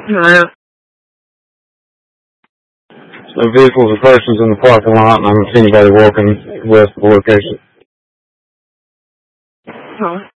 Hello. No vehicles or persons in the parking lot, and I don't see anybody walking west of the location. Huh?